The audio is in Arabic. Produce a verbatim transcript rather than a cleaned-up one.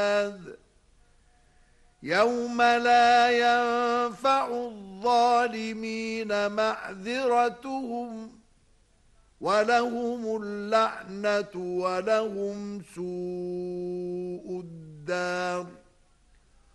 يوم لا ينفع الظالمين معذرتهم ولهم اللعنة ولهم سوء الدار.